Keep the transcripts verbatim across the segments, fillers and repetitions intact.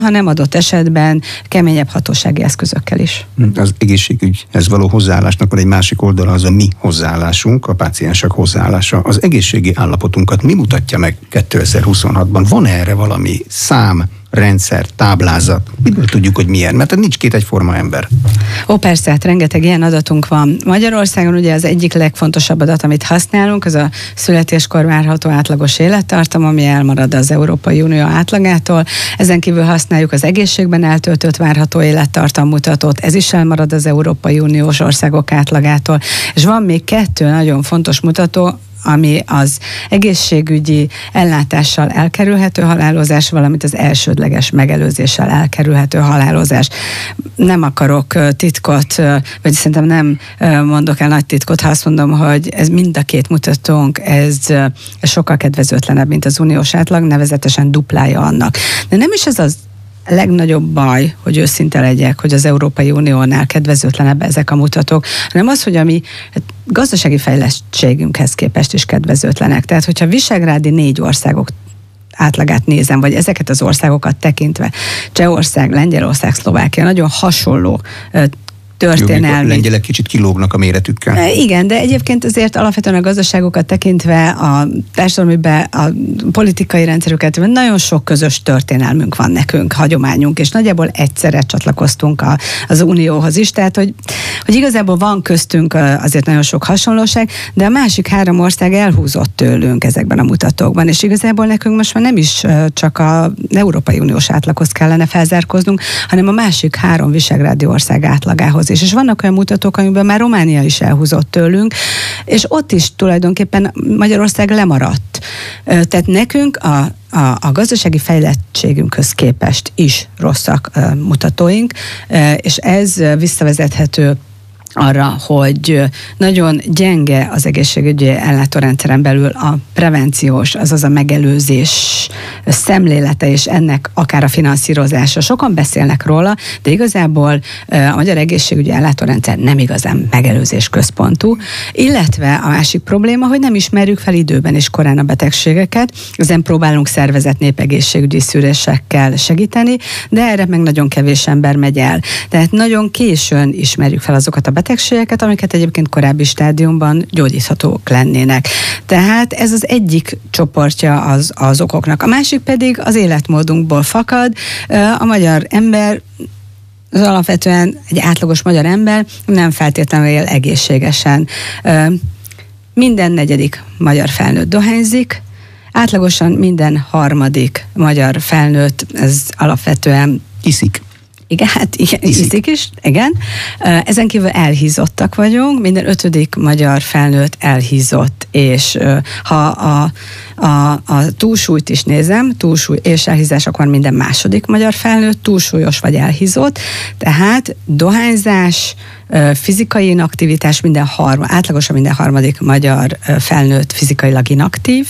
hanem adott esetben keményebb hatósági eszközökkel is. Az egészségügyhez való hozzáállásnak van egy másik oldala, az a mi hozzáállásunk, a páciensek hozzáállása. Az egészségi állapotunkat mi mutatja meg kétezer-huszonhatban? Van erre valami szám, rendszer, táblázat? Miből tudjuk, hogy milyen? Mert nincs két egyforma ember. Ó, persze, hát rengeteg ilyen adatunk van. Magyarországon ugye az egyik legfontosabb adat, amit használunk, az a születéskor várható átlagos élettartam, ami elmarad az Európai Unió átlagától. Ezen kívül használjuk az egészségben eltöltött várható élettartam mutatót, ez is elmarad az Európai Uniós országok átlagától. És van még kettő nagyon fontos mutató, ami az egészségügyi ellátással elkerülhető halálozás, valamint az elsődleges megelőzéssel elkerülhető halálozás. Nem akarok titkot, vagy szerintem nem mondok el nagy titkot, ha azt mondom, hogy ez mind a két mutatónk, ez, ez sokkal kedvezőtlenebb, mint az uniós átlag, nevezetesen duplája annak. De nem is ez az legnagyobb baj, hogy őszinte legyek, hogy az Európai Uniónál kedvezőtlenebb ezek a mutatók, hanem az, hogy a mi gazdasági fejlettségünkhez képest is kedvezőtlenek. Tehát, hogyha visegrádi négy országok átlagát nézem, vagy ezeket az országokat tekintve, Csehország, Lengyelország, Szlovákia nagyon hasonló történelmi. A lengyelek kicsit kilógnak a méretükkel. Igen, de egyébként azért alapvetően a gazdaságokat tekintve, a társadalmi be, a politikai rendszerüket, nagyon sok közös történelmünk van nekünk, hagyományunk, és nagyjából egyszerre csatlakoztunk a, az Unióhoz is, tehát hogy, hogy igazából van köztünk azért nagyon sok hasonlóság, de a másik három ország elhúzott tőlünk ezekben a mutatókban, és igazából nekünk most már nem is csak az Európai Uniós átlaghoz kellene felzárkóznunk, hanem a másik három visegrádi ország átlagához. És vannak olyan mutatók, amiben már Románia is elhúzott tőlünk, és ott is tulajdonképpen Magyarország lemaradt. Tehát nekünk a, a, a gazdasági fejlettségünkhöz képest is rosszak a mutatóink, és ez visszavezethető arra, hogy nagyon gyenge az egészségügyi ellátórendszeren belül a prevenciós, azaz a megelőzés szemlélete, és ennek akár a finanszírozása. Sokan beszélnek róla, de igazából a magyar egészségügyi ellátórendszer nem igazán megelőzés központú, illetve a másik probléma, hogy nem ismerjük fel időben és korán a betegségeket, ezen próbálunk szervezett népegészségügyi szűrésekkel segíteni, de erre meg nagyon kevés ember megy el. Tehát nagyon későn ismerjük fel azokat a betegségeket, amiket egyébként korábbi stádiumban gyógyíthatók lennének. Tehát ez az egyik csoportja az, az okoknak. A másik pedig az életmódunkból fakad. A magyar ember, az alapvetően egy átlagos magyar ember nem feltétlenül él egészségesen. Minden negyedik magyar felnőtt dohányzik, átlagosan minden harmadik magyar felnőtt, ez alapvetően iszik. Igen, hát igen, iszik. iszik is, igen. Ezen kívül elhízottak vagyunk, minden ötödik magyar felnőtt elhízott, és ha a, a, a túlsúlyt is nézem, túlsúly és elhízás, akkor minden második magyar felnőtt túlsúlyos vagy elhízott, tehát dohányzás, fizikai inaktivitás, minden harma, átlagosan minden harmadik magyar felnőtt fizikailag inaktív,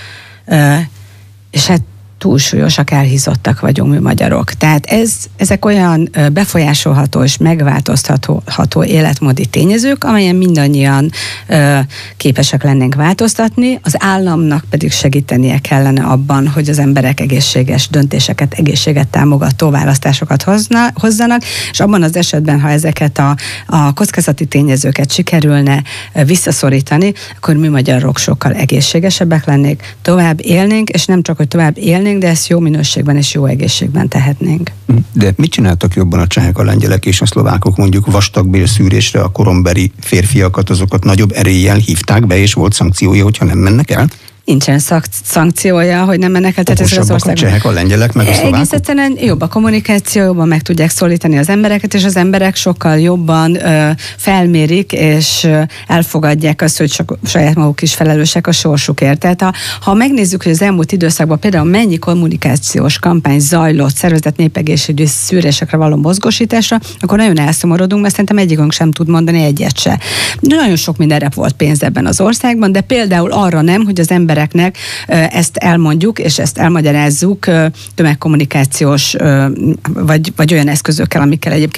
és hát túlsúlyosak, elhízottak vagyunk mi magyarok. Tehát ez, ezek olyan befolyásolható és megváltoztatható életmódi tényezők, amelyen mindannyian ö, képesek lennénk változtatni, az államnak pedig segítenie kellene abban, hogy az emberek egészséges döntéseket, egészséget támogató választásokat hozna, hozzanak, és abban az esetben, ha ezeket a, a kockázati tényezőket sikerülne visszaszorítani, akkor mi magyarok sokkal egészségesebbek lennénk, tovább élnénk, és nem csak, hogy tovább élnénk, de ezt jó minőségben és jó egészségben tehetnénk. De mit csináltak jobban a csehek, a lengyelek és a szlovákok? Mondjuk vastagbélszűrésre a korombeli férfiakat, azokat nagyobb eréllyel hívták be, és volt szankciója, hogyha nem mennek el? Nincsen szak- szankciója, hogy nem mennek el. Tehát ez az országban. A csehek, a lengyelek, meg a szlovákok? Egész egyszerűen jobb a kommunikáció, jobban meg tudják szólítani az embereket, és az emberek sokkal jobban ö, felmérik, és ö, elfogadják azt, hogy csak saját maguk is felelősek a sorsukért. Tehát ha, ha megnézzük, hogy az elmúlt időszakban például mennyi kommunikációs kampány zajlott szervezett népegészségügyi szűrésekre való mozgósításra, akkor nagyon elszomorodunk, mert szerintem egyikünk sem tud mondani egyet se. Nagyon sok mindenre volt pénz ebben az országban, de például arra nem, hogy az ember ezt elmondjuk, és ezt elmagyarázzuk tömegkommunikációs, vagy, vagy olyan eszközökkel, amikkel egyébként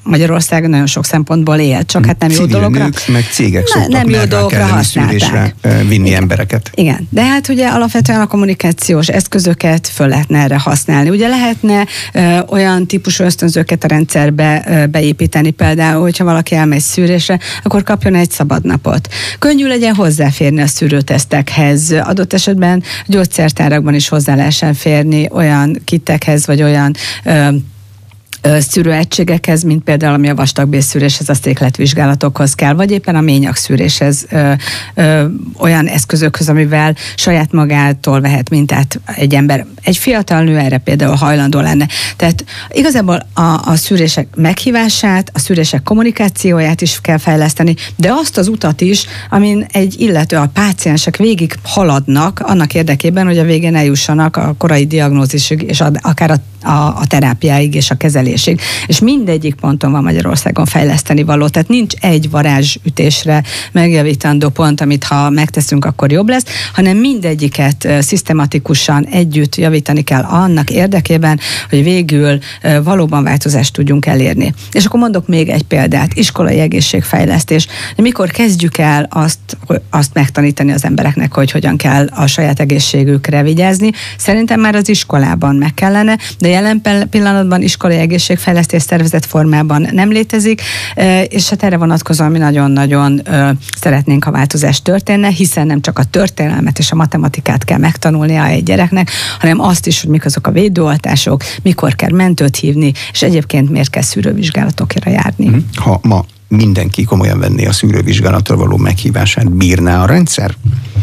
Magyarország nagyon sok szempontból él, csak hát nem jó dologra. Nők, meg cégek Na, nem jó dologra használták. Vinni igen. embereket. Igen, de hát ugye alapvetően a kommunikációs eszközöket föl lehetne erre használni. Ugye lehetne ö, olyan típusú ösztönzőket a rendszerbe ö, beépíteni, például, hogyha valaki elmegy szűrésre, akkor kapjon egy szabad napot. Könnyű legyen hozzáférni a szűrőtesztekhez. Adott esetben gyógyszertárakban is hozzá lehessen férni olyan kittekhez, vagy olyan ö, szűrőegységekhez, mint például ami a vastagbélszűréshez, a székletvizsgálatokhoz kell, vagy éppen a ményagszűréshez ö, ö, olyan eszközökhöz, amivel saját magától vehet mintát egy ember. Egy fiatal nő erre például hajlandó lenne. Tehát igazából a, a szűrések meghívását, a szűrések kommunikációját is kell fejleszteni, de azt az utat is, amin egy illető, a páciensek végig haladnak annak érdekében, hogy a végén eljussanak a korai diagnózisig, és a, akár a, a, a terápiáig és a kezelésig. És mindegyik ponton van Magyarországon fejleszteni való. Tehát nincs egy varázsütésre megjavítandó pont, amit ha megteszünk, akkor jobb lesz, hanem mindegyiket szisztematikusan együtt javítani kell annak érdekében, hogy végül valóban változást tudjunk elérni. És akkor mondok még egy példát, iskolai egészségfejlesztés. Mikor kezdjük el azt, azt megtanítani az embereknek, hogy hogyan kell a saját egészségükre vigyázni? Szerintem már az iskolában meg kellene, de jelen pillanatban iskolai egészségfejlesztés szervezet formában nem létezik, és hát erre vonatkozóan mi nagyon-nagyon szeretnénk, ha változás történne, hiszen nem csak a történelmet és a matematikát kell megtanulnia egy gyereknek, hanem azt is, hogy mik azok a védőoltások, mikor kell mentőt hívni, és egyébként miért kell szűrővizsgálatokra járni. Ha ma mindenki komolyan venné a szűrővizsgálatra való meghívását, bírná a rendszer?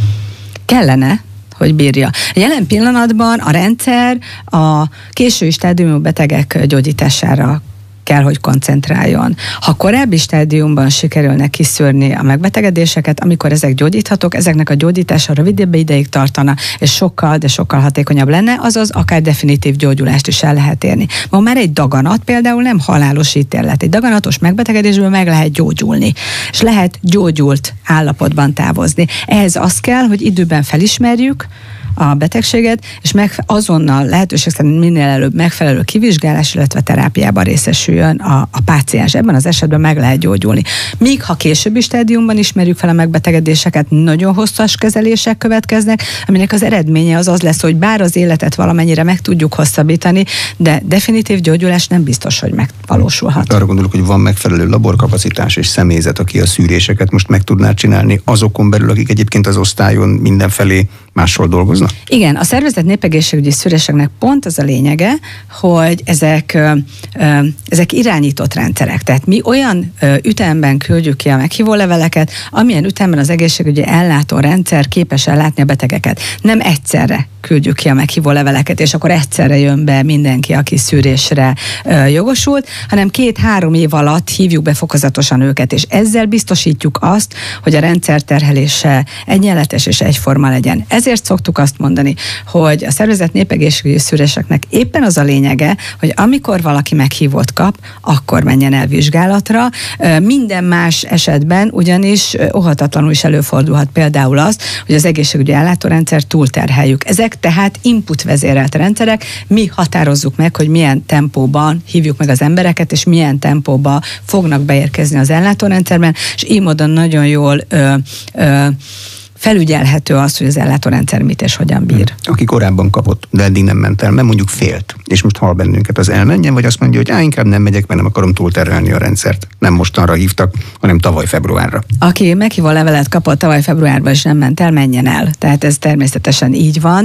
Kellene, hogy bírja. Jelen pillanatban a rendszer a késői stádiumú betegek gyógyítására kell, hogy koncentráljon. Ha korábbi stádiumban sikerülne kiszűrni a megbetegedéseket, amikor ezek gyógyíthatók, ezeknek a gyógyítása rövidebb ideig tartana, és sokkal, de sokkal hatékonyabb lenne, azaz akár definitív gyógyulást is el lehet érni. Ma már egy daganat például nem halálos ítélet. Egy daganatos megbetegedésből meg lehet gyógyulni, és lehet gyógyult állapotban távozni. Ehhez az kell, hogy időben felismerjük a betegséget, és meg, azonnal lehetőség szerint minél előbb megfelelő kivizsgálás, illetve terápiában részesüljön a, a páciens. Ebben az esetben meg lehet gyógyulni. Míg ha későbbi stádiumban ismerjük fel a megbetegedéseket, nagyon hosszas kezelések következnek, aminek az eredménye az az lesz, hogy bár az életet valamennyire meg tudjuk hosszabbítani, de definitív gyógyulás nem biztos, hogy megvalósulhat. Arra gondolok, hogy van megfelelő laborkapacitás és személyzet, aki a szűréseket most meg tudná csinálni azokon belül, akik egyébként az osztályon mindenfelé máshol dolgoznak? Igen, a szervezett népegészségügyi szűréseknek pont az a lényege, hogy ezek, ö, ö, ezek irányított rendszerek. Tehát mi olyan ö, ütemben küldjük ki a meghívó leveleket, amilyen ütemben az egészségügyi ellátó rendszer képes ellátni a betegeket. Nem egyszerre küldjük ki a meghívó leveleket, és akkor egyszerre jön be mindenki, aki szűrésre ö, jogosult, hanem két-három év alatt hívjuk be fokozatosan őket, és ezzel biztosítjuk azt, hogy a rendszer terhelése egyenletes és egyforma legyen. Ezért szoktuk azt mondani, hogy a szervezett népegészségügyi szűréseknek éppen az a lényege, hogy amikor valaki meghívót kap, akkor menjen el vizsgálatra. Minden más esetben ugyanis óhatatlanul is előfordulhat például az, hogy az egészségügyi ellátórendszer túlterheljük. Ezek tehát input vezérelt rendszerek, mi határozzuk meg, hogy milyen tempóban hívjuk meg az embereket, és milyen tempóban fognak beérkezni az ellátórendszerben, és így módon nagyon jól ö, ö, felügyelhető az, hogy az ellátórendszer mit és hogyan bír. Aki korábban kapott, de eddig nem ment el, mert mondjuk félt, és most hall bennünket, az elmenjen, vagy azt mondja, hogy á, inkább nem megyek, mert nem akarom túlterhelni a rendszert. Nem mostanra hívtak, hanem tavaly februárra. Aki meghívó levelet kapott tavaly februárban, és nem ment el, menjen el. Tehát ez természetesen így van,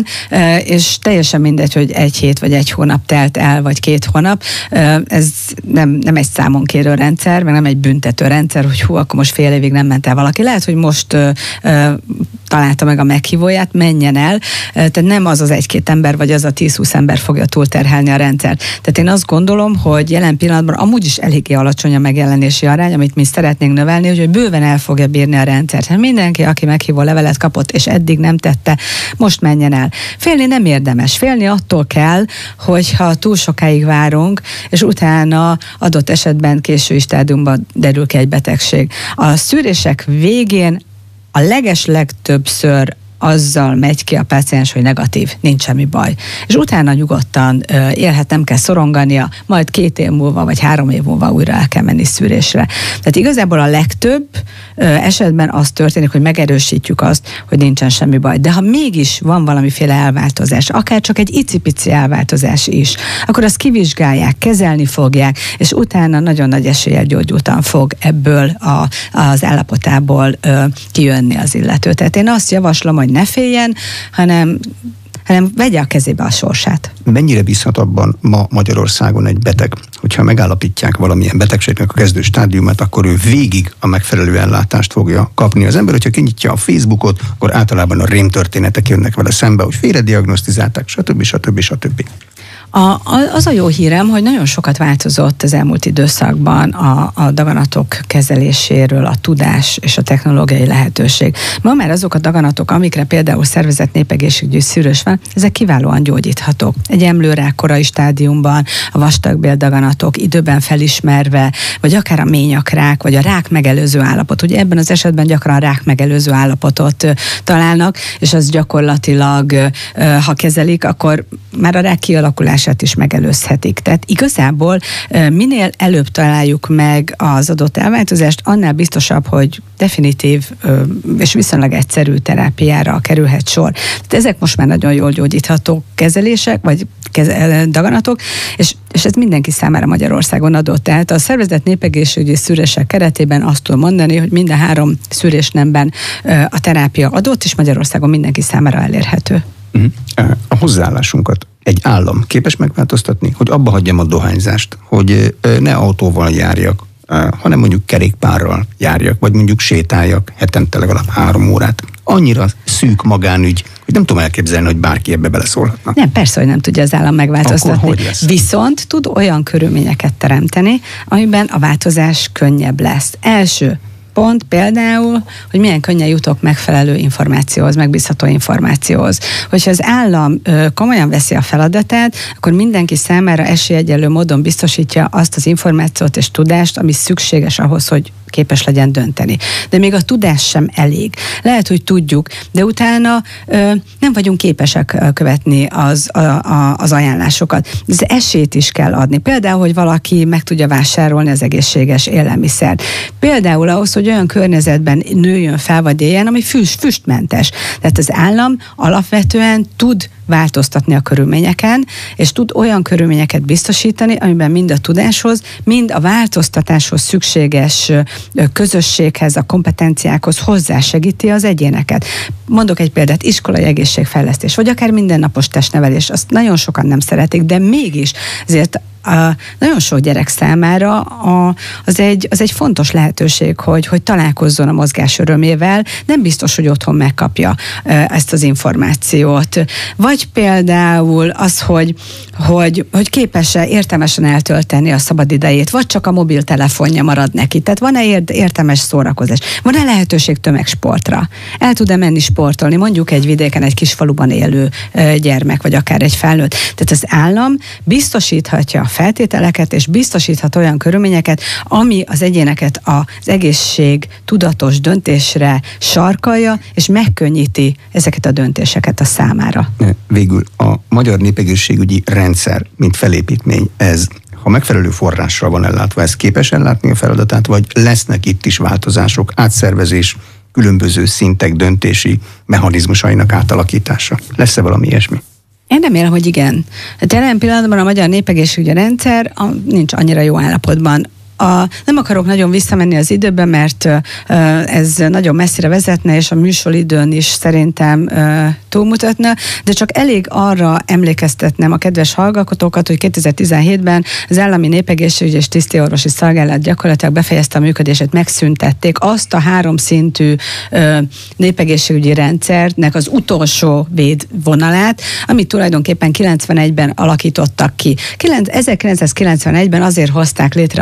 és teljesen mindegy, hogy egy hét vagy egy hónap telt el, vagy két hónap. Ez nem, nem egy számonkérő rendszer, meg nem egy büntető rendszer, hogy hú, akkor most fél évig nem ment el valaki. Lehet, hogy most találta meg a meghívóját, menjen el. Tehát nem az az egy-két ember, vagy az a tíz-húsz ember fogja túlterhelni a rendszert. Tehát én azt gondolom, hogy jelen pillanatban amúgy is eléggé alacsony a megjelenési arány, amit mi szeretnénk növelni, hogy bőven el fogja bírni a rendszert. Hát mindenki, aki meghívó levelet kapott, és eddig nem tette, most menjen el. Félni nem érdemes. Félni attól kell, hogyha túl sokáig várunk, és utána adott esetben késői stádiumban derül ki egy betegség. A szűrések végén a leges legtöbbször azzal megy ki a páciens, hogy negatív, nincs semmi baj. És utána nyugodtan élhet, nem kell szorongania, majd két év múlva, vagy három év múlva újra el kell menni szűrésre. Tehát igazából a legtöbb esetben az történik, hogy megerősítjük azt, hogy nincsen semmi baj. De ha mégis van valamiféle elváltozás, akár csak egy icipici elváltozás is, akkor azt kivizsgálják, kezelni fogják, és utána nagyon nagy eséllyel gyógyultan fog ebből a, az állapotából ö, kijönni az illető. Tehát én azt javaslom, hogy ne féljen, hanem hanem vegye a kezébe a sorsát. Mennyire bízhat abban ma Magyarországon egy beteg, hogyha megállapítják valamilyen betegségnek a kezdő stádiumát, akkor ő végig a megfelelő ellátást fogja kapni. Az ember, hogyha kinyitja a Facebookot, akkor általában a rémtörténetek jönnek vele szembe, hogy félrediagnosztizálták, stb. stb. stb. A, az a jó hírem, hogy nagyon sokat változott az elmúlt időszakban a, a daganatok kezeléséről, a tudás és a technológiai lehetőség. Ma már azok a daganatok, amikre például szervezett népegészségügyi szűrős van, ezek kiválóan gyógyíthatók. Egy emlőrák korai stádiumban, a vastagbéldaganatok időben felismerve, vagy akár a ményakrák, vagy a rák megelőző állapot. Ugye ebben az esetben gyakran rák megelőző állapotot találnak, és az gyakorlatilag, ha kezelik, akkor már a rák kialakulás is megelőzhetik. Tehát igazából minél előbb találjuk meg az adott elváltozást, annál biztosabb, hogy definitív és viszonylag egyszerű terápiára kerülhet sor. Tehát ezek most már nagyon jól gyógyítható kezelések, vagy keze- daganatok, és, és ez mindenki számára Magyarországon adott. Tehát a szervezett népegészségügyi szűrések keretében azt tudom mondani, hogy minden három szűrésnemben a terápia adott, és Magyarországon mindenki számára elérhető. A hozzáállásunkat egy állam képes megváltoztatni, hogy abba hagyjam a dohányzást, hogy ne autóval járjak, hanem mondjuk kerékpárral járjak, vagy mondjuk sétáljak hetente legalább három órát. Annyira szűk magánügy, hogy nem tudom elképzelni, hogy bárki ebbe beleszólhatna. Nem, persze, hogy nem tudja az állam megváltoztatni. Akkor hogy lesz? Viszont tud olyan körülményeket teremteni, amiben a változás könnyebb lesz. Első pont például, hogy milyen könnyen jutok megfelelő információhoz, megbízható információhoz. Hogyha az állam ö, komolyan veszi a feladatát, akkor mindenki számára esélyegyenlő módon biztosítja azt az információt és tudást, ami szükséges ahhoz, hogy képes legyen dönteni. De még a tudás sem elég. Lehet, hogy tudjuk, de utána ö, nem vagyunk képesek követni az, a, a, az ajánlásokat. Az esélyt is kell adni. Például, hogy valaki meg tudja vásárolni az egészséges élelmiszert. Például ahhoz, hogy olyan környezetben nőjön fel, vagy éljen, ami füst, füstmentes. Tehát az állam alapvetően tud változtatni a körülményeken, és tud olyan körülményeket biztosítani, amiben mind a tudáshoz, mind a változtatáshoz szükséges közösséghez, a kompetenciákhoz hozzásegíti az egyéneket. Mondok egy példát, iskolai egészségfejlesztés, vagy akár mindennapos testnevelés, azt nagyon sokan nem szeretik, de mégis azért a nagyon sok gyerek számára a, az, egy, az egy fontos lehetőség, hogy, hogy találkozzon a mozgás örömével, nem biztos, hogy otthon megkapja ezt az információt. Vagy például az, hogy, hogy, hogy képes-e értelmesen eltölteni a szabadidejét, vagy csak a mobiltelefonja marad neki. Tehát van-e értelmes szórakozás? Van-e lehetőség tömegsportra? El tud-e menni sportolni, mondjuk egy vidéken, egy kis faluban élő gyermek, vagy akár egy felnőtt. Tehát az állam biztosíthatja a feltételeket, és biztosíthat olyan körülményeket, ami az egyéneket az egészség tudatos döntésre sarkalja, és megkönnyíti ezeket a döntéseket a számára. Végül a magyar népegészségügyi rendszer, mint felépítmény, ez, ha megfelelő forrással van ellátva, ez képes ellátni a feladatát, vagy lesznek itt is változások, átszervezés, különböző szintek döntési mechanizmusainak átalakítása? Lesz-e valami ilyesmi? Én remélem, hogy igen. Jelen pillanatban a magyar népegészségügyi rendszer a, nincs annyira jó állapotban. A, nem akarok nagyon visszamenni az időbe, mert uh, ez nagyon messzire vezetne, és a műsoridőn is szerintem uh, túlmutatna, de csak elég arra emlékeztetnem a kedves hallgatókat, hogy kétezer-tizenhétben az állami népegészségügyi és tisztiorvosi szolgálat gyakorlatilag befejezte a működését, megszüntették azt a háromszintű uh, népegészségügyi rendszernek az utolsó védvonalát, amit tulajdonképpen kilencvenegyben alakítottak ki. ezerkilencszázkilencvenegyben azért hozták létre az á en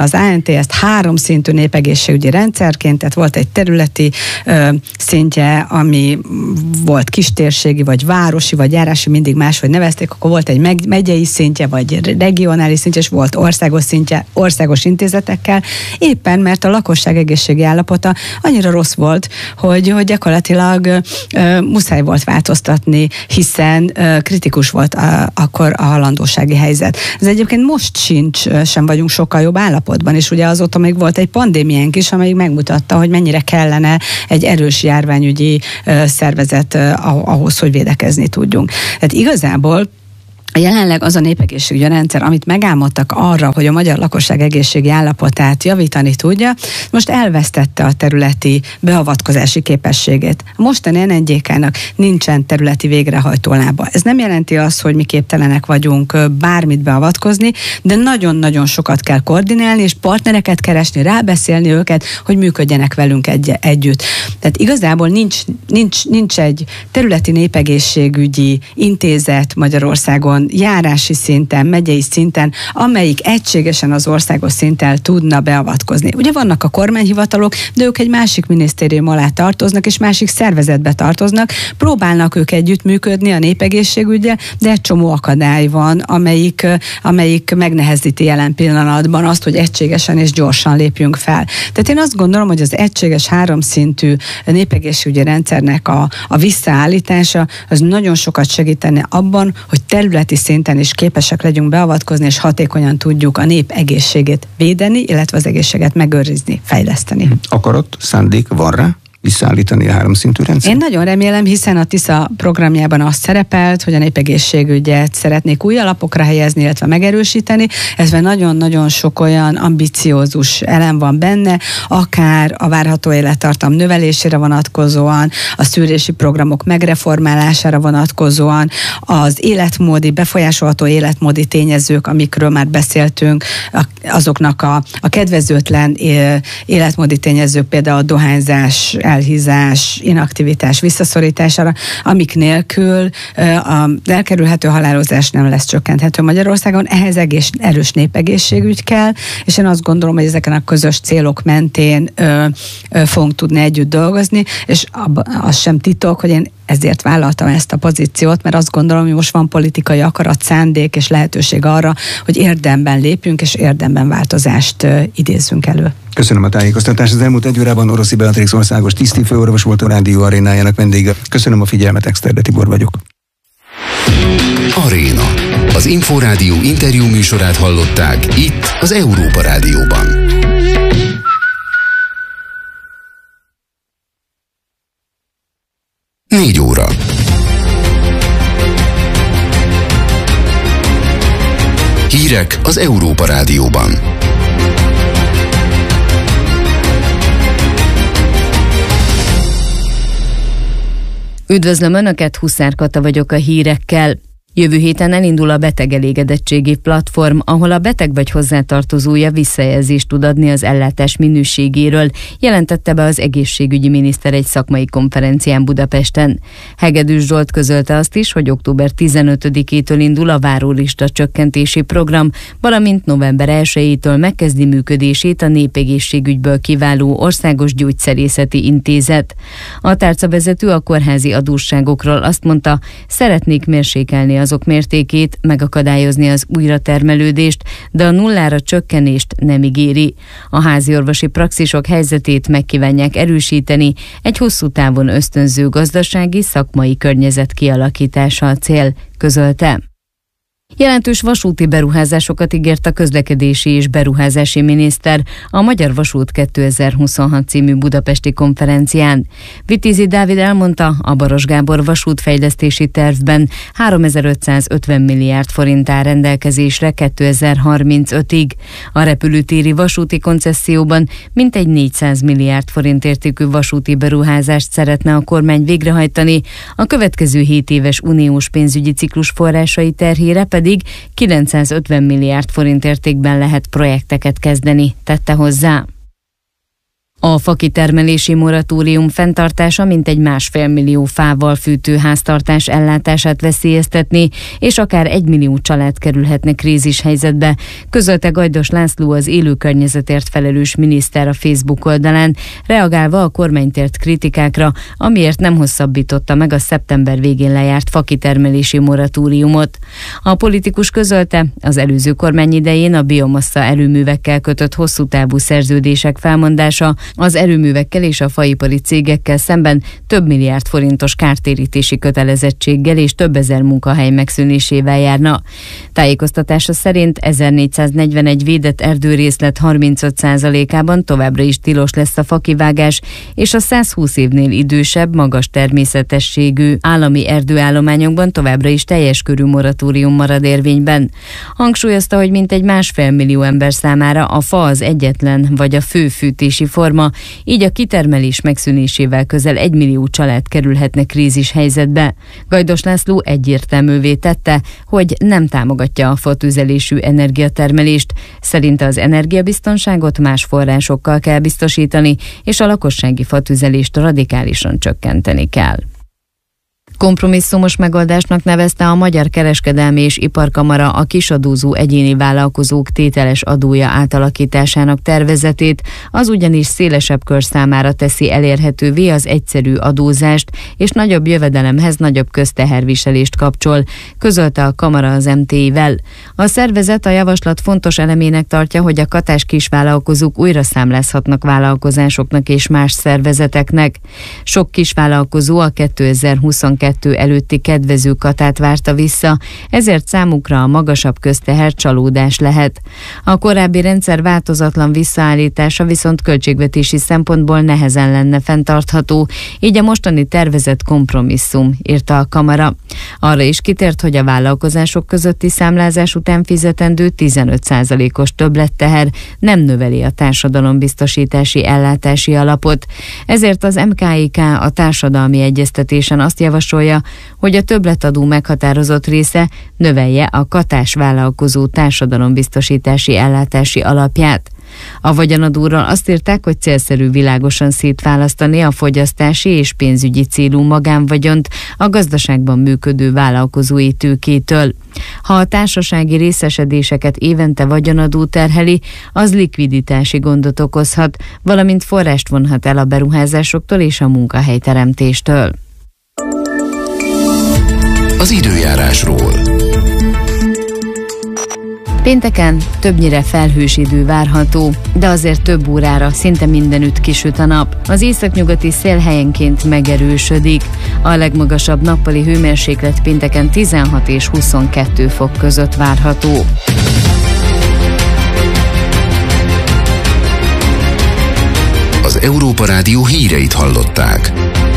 jelenti ezt háromszintű népegészségügyi rendszerként, tehát volt egy területi ö, szintje, ami volt kistérségi, vagy városi, vagy járási, mindig máshogy nevezték, akkor volt egy meg, megyei szintje, vagy regionális szintje, és volt országos szintje, országos intézetekkel, éppen mert a lakosság egészségi állapota annyira rossz volt, hogy, hogy gyakorlatilag ö, muszáj volt változtatni, hiszen ö, kritikus volt a, akkor a halandósági helyzet. Ez egyébként most sincs, sem vagyunk sokkal jobb állapotban, és ugye azóta még volt egy pandémiánk is, amelyik megmutatta, hogy mennyire kellene egy erős járványügyi ö, szervezet ö, ahhoz, hogy védekezni tudjunk. Tehát igazából jelenleg az a népegészségügyi rendszer, amit megálmodtak arra, hogy a magyar lakosság egészségi állapotát javítani tudja, most elvesztette a területi beavatkozási képességét. A mostani en en gé ká-nak nincsen területi végrehajtólába. Ez nem jelenti azt, hogy mi képtelenek vagyunk bármit beavatkozni, de nagyon-nagyon sokat kell koordinálni, és partnereket keresni, rábeszélni őket, hogy működjenek velünk egy- együtt. Tehát igazából nincs, nincs, nincs egy területi népegészségügyi intézet Magyarországon, járási szinten, megyei szinten, amelyik egységesen az országos szinten tudna beavatkozni. Ugye vannak a kormányhivatalok, de ők egy másik minisztérium alá tartoznak, és másik szervezetbe tartoznak, próbálnak ők együttműködni a népegészségügyel, de egy csomó akadály van, amelyik, amelyik megnehezíti jelen pillanatban azt, hogy egységesen és gyorsan lépjünk fel. Tehát én azt gondolom, hogy az egységes háromszintű népegészségügyi rendszernek a, a visszaállítása az nagyon sokat segítene abban, hogy területi szinten is képesek legyünk beavatkozni, és hatékonyan tudjuk a nép egészségét védeni, illetve az egészséget megőrizni, fejleszteni. Akarat, szándék van rá? Visszaállítani a háromszintű rendszer? Én nagyon remélem, hiszen a TISZA programjában az szerepelt, hogy a népegészségügyet szeretnék új alapokra helyezni, illetve megerősíteni. Ezben nagyon-nagyon sok olyan ambiciózus elem van benne, akár a várható élettartam növelésére vonatkozóan, a szűrési programok megreformálására vonatkozóan, az életmódi, befolyásolható életmódi tényezők, amikről már beszéltünk, azoknak a, a kedvezőtlen életmódi tényezők, például a dohányzás, elhízás, inaktivitás visszaszorítására, amik nélkül az elkerülhető halálozás nem lesz csökkenthető Magyarországon. Ehhez egész erős népegészségügy kell, és én azt gondolom, hogy ezeken a közös célok mentén ö, ö, fogunk tudni együtt dolgozni, és abba, az sem titok, hogy én ezért vállaltam ezt a pozíciót, mert azt gondolom, hogy most van politikai akarat, szándék és lehetőség arra, hogy érdemben lépjünk, és érdemben változást ö, idézzünk elő. Köszönöm a tájékoztatást. Az elmúlt egy órában Oroszi Beatrix országos tisztifőorvos volt, a Rádió Arénájának vendége. Köszönöm a figyelmet, Exterde Tibor vagyok. Aréna. Az Inforádió interjú műsorát hallották itt az Európa Rádióban. Négy óra. Hírek az Európa Rádióban. Üdvözlöm Önöket, Huszár Kata vagyok a hírekkel. Jövő héten elindul a betegelégedettségi platform, ahol a beteg vagy hozzátartozója visszajelzést tud adni az ellátás minőségéről, jelentette be az egészségügyi miniszter egy szakmai konferencián Budapesten. Hegedűs Zsolt közölte azt is, hogy október tizenötödikétől indul a várólista csökkentési program, valamint november elsejétől megkezdi működését a népegészségügyből kiváló Országos Gyógyszerészeti Intézet. A tárcavezető a kórházi adósságokról azt mondta, szeretnék mérsékelni azok mértékét, megakadályozni az újratermelődést, de a nullára csökkenést nem ígéri. A háziorvosi praxisok helyzetét megkívánják erősíteni, egy hosszú távon ösztönző gazdasági, szakmai környezet kialakítása a cél, közölte. Jelentős vasúti beruházásokat ígért a közlekedési és beruházási miniszter a Magyar Vasút kétezer-huszonhat című budapesti konferencián. Vitézi Dávid elmondta, a Baros Gábor vasútfejlesztési tervben háromezer-ötszázötven milliárd forint áll rendelkezésre kétezer-harmincötig. A repülőtéri vasúti koncesszióban mintegy négyszáz milliárd forint értékű vasúti beruházást szeretne a kormány végrehajtani, a következő hét éves uniós pénzügyi ciklus forrásai terhére pedig kilencszázötven milliárd forint értékben lehet projekteket kezdeni, tette hozzá. A fakitermelési moratórium fenntartása mintegy másfél millió fával fűtő háztartás ellátását veszélyeztetni, és akár egy millió család kerülhetne krízishelyzetbe, közölte Gajdos László, az élő környezetért felelős miniszter a Facebook oldalán, reagálva a kormánytért kritikákra, amiért nem hosszabbította meg a szeptember végén lejárt fakitermelési moratóriumot. A politikus közölte, az előző kormány idején a biomassa erőművekkel kötött hosszú távú szerződések felmondása az erőművekkel és a faipari cégekkel szemben több milliárd forintos kártérítési kötelezettséggel és több ezer munkahely megszűnésével járna. Tájékoztatása szerint ezernégyszáznegyvenegy védett erdőrészlet harmincöt százalékában továbbra is tilos lesz a fakivágás, és a százhúsz évnél idősebb, magas természetességű állami erdőállományokban továbbra is teljes körű moratórium marad érvényben. Hangsúlyozta, hogy mintegy másfél millió ember számára a fa az egyetlen vagy a fő fűtési forma, így a kitermelés megszűnésével közel egy millió család kerülhetne krízis helyzetbe. Gajdos László egyértelművé tette, hogy nem támogatja a fatüzelésű energiatermelést. Szerinte az energiabiztonságot más forrásokkal kell biztosítani, és a lakossági fatüzelést radikálisan csökkenteni kell. Kompromisszumos megoldásnak nevezte a Magyar Kereskedelmi és Iparkamara a kisadózó egyéni vállalkozók tételes adója átalakításának tervezetét, az ugyanis szélesebb kör számára teszi elérhetővé az egyszerű adózást, és nagyobb jövedelemhez nagyobb közteherviselést kapcsol, közölte a Kamara az em té i-vel. A szervezet a javaslat fontos elemének tartja, hogy a katás kisvállalkozók újra számlázhatnak vállalkozásoknak és más szervezeteknek. Sok kisvállalkozó a kétezer-huszonkettő előtti kedvező katát várta vissza, ezért számukra a magasabb közteher csalódás lehet. A korábbi rendszer változatlan visszaállítása viszont költségvetési szempontból nehezen lenne fenntartható, így a mostani tervezett kompromisszum, írta a Kamara. Arra is kitért, hogy a vállalkozások közötti számlázás után fizetendő tizenöt százalékos többletteher nem növeli a társadalombiztosítási ellátási alapot. Ezért az em ká i ká a társadalmi egyeztetésen azt javasolja, hogy a többletadó meghatározott része növelje a katás vállalkozó társadalombiztosítási ellátási alapját. A vagyonadóról azt írták, hogy célszerű világosan szétválasztani a fogyasztási és pénzügyi célú magánvagyont a gazdaságban működő vállalkozói tőkétől. Ha a társasági részesedéseket évente vagyonadó terheli, az likviditási gondot okozhat, valamint forrást vonhat el a beruházásoktól és a munkahelyteremtéstől. Az időjárásról. Pénteken többnyire felhős idő várható, de azért több órára szinte mindenütt kisüt a nap. Az északnyugati szél helyenként megerősödik. A legmagasabb nappali hőmérséklet pénteken tizenhat és huszonkettő fok között várható. Az Európa Rádió híreit hallották.